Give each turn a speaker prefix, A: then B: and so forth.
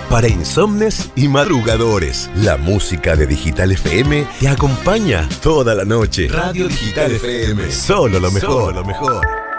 A: para insomnes y madrugadores. La música de Digital FM te acompaña toda la noche. Radio Digital FM. Solo lo mejor, lo mejor.